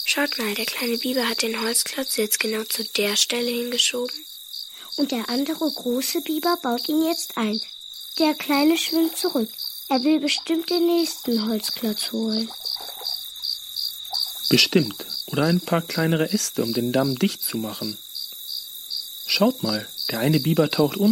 Schaut mal, der kleine Biber hat den Holzklotz jetzt genau zu der Stelle hingeschoben. Und der andere große Biber baut ihn jetzt ein. Der Kleine schwimmt zurück. Er will bestimmt den nächsten Holzklotz holen. Bestimmt. Oder ein paar kleinere Äste, um den Damm dicht zu machen. Schaut mal, der eine Biber taucht unter.